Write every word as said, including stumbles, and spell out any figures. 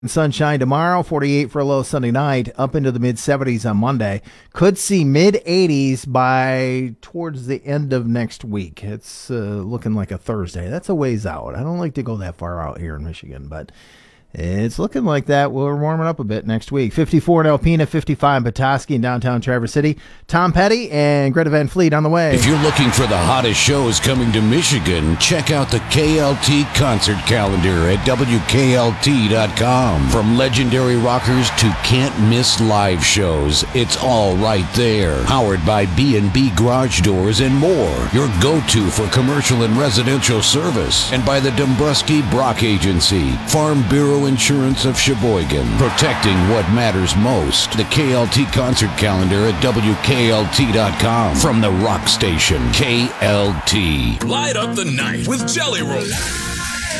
Sunshine tomorrow, forty-eight for a low Sunday night, up into the mid seventies on Monday. Could see mid eighties by towards the end of next week. It's uh, looking like a Thursday. That's a ways out. I don't like to go that far out here in Michigan, but it's looking like that. We're warming up a bit next week. fifty-four in Alpena, fifty-five in Petoskey in downtown Traverse City. Tom Petty and Greta Van Fleet on the way. If you're looking for the hottest shows coming to Michigan, check out the K L T concert calendar at W K L T dot com. From legendary rockers to can't-miss live shows, it's all right there. Powered by B and B Garage Doors and more. Your go-to for commercial and residential service. And by the Dombrowski Brock Agency, Farm Bureau Insurance of Sheboygan, protecting what matters most. The K L T concert calendar at W K L T dot com. From the rock station, K L T. Light up the night with Jelly Roll.